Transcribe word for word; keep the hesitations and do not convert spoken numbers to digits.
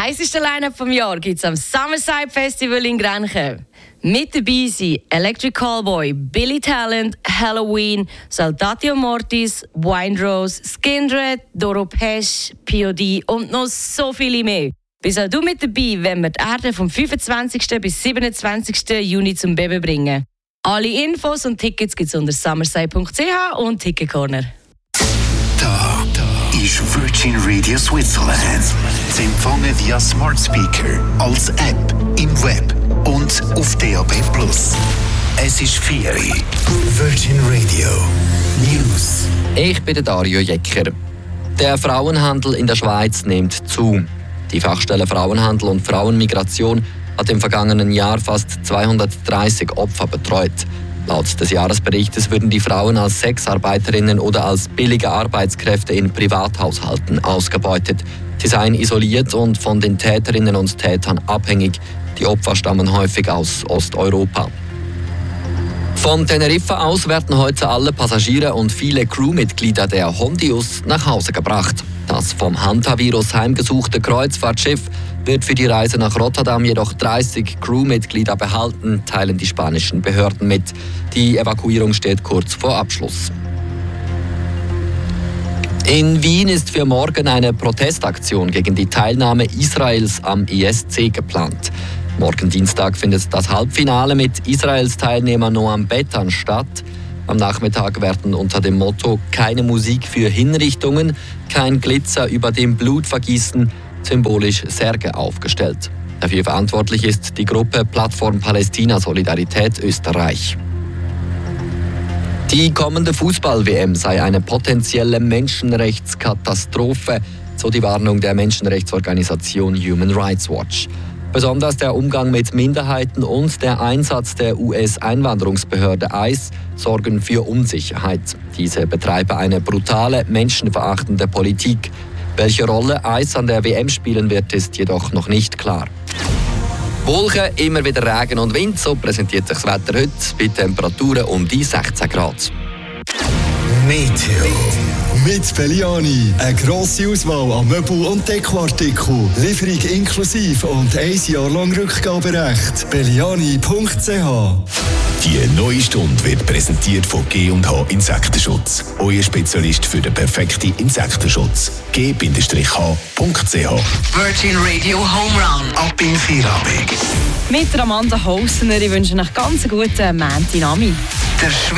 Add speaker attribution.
Speaker 1: heisseste Line-Up vom Jahr gibt es am Summerside Festival in Grenchen. Mit dabei sind Electric Callboy, Billy Talent, Halloween, Saltatio Mortis, Windrose, Skindred, Doro Pesch, P O D und noch so viele mehr. Bist auch du mit dabei, wenn wir die Erde vom fünfundzwanzigsten bis siebenundzwanzigsten Juni zum Baby bringen. Alle Infos und Tickets gibt es unter summerside punkt c h und Ticket Corner.
Speaker 2: Da, da ist Virgin Radio Switzerland. Zu empfangen via Smart Speaker, als App, im Web und auf D A B plus. Es ist Vieri. Virgin Radio News.
Speaker 3: Ich bin Dario Jecker. Der Frauenhandel in der Schweiz nimmt zu. Die Fachstelle Frauenhandel und Frauenmigration hat im vergangenen Jahr fast zweihundertdreißig Opfer betreut. Laut des Jahresberichtes würden die Frauen als Sexarbeiterinnen oder als billige Arbeitskräfte in Privathaushalten ausgebeutet. Sie seien isoliert und von den Täterinnen und Tätern abhängig. Die Opfer stammen häufig aus Osteuropa. Von Teneriffa aus werden heute alle Passagiere und viele Crewmitglieder der Hondius nach Hause gebracht. Das vom Hantavirus heimgesuchte Kreuzfahrtschiff wird für die Reise nach Rotterdam jedoch dreißig Crewmitglieder behalten, teilen die spanischen Behörden mit. Die Evakuierung steht kurz vor Abschluss. In Wien ist für morgen eine Protestaktion gegen die Teilnahme Israels am I S C geplant. Morgen Dienstag findet das Halbfinale mit Israels Teilnehmer Noam Betan statt. Am Nachmittag werden unter dem Motto „Keine Musik für Hinrichtungen, kein Glitzer über dem Blut vergießen“ symbolisch Särge aufgestellt. Dafür verantwortlich ist die Gruppe Plattform Palästina Solidarität Österreich. Die kommende Fußball-W M sei eine potenzielle Menschenrechtskatastrophe, so die Warnung der Menschenrechtsorganisation Human Rights Watch. Besonders der Umgang mit Minderheiten und der Einsatz der U S-Einwanderungsbehörde I C E sorgen für Unsicherheit. Diese betreibe eine brutale, menschenverachtende Politik. Welche Rolle I C E an der W M spielen wird, ist jedoch noch nicht klar. Wolken, immer wieder Regen und Wind, so präsentiert sich das Wetter heute bei Temperaturen um die sechzehn Grad.
Speaker 2: Meteo.
Speaker 4: Mit Belliani. Eine grosse Auswahl an Möbel- und Dekoartikeln. Lieferung inklusive und ein Jahr lang Rückgaberecht. Belliani punkt c h.
Speaker 2: Die neue Stunde wird präsentiert von G und H Insektenschutz. Euer Spezialist für den perfekten Insektenschutz. G H punkt c h.
Speaker 5: Virgin Radio Home Run.
Speaker 2: Ab in Feierabend.
Speaker 1: Mit Amanda Hausner, ich wünsche euch ganz einen guten Montag.
Speaker 5: Der